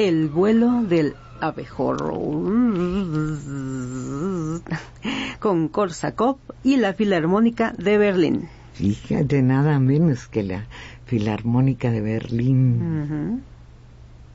El vuelo del abejorro, con Korsakov y la Filarmónica de Berlín. Fíjate, nada menos que la Filarmónica de Berlín.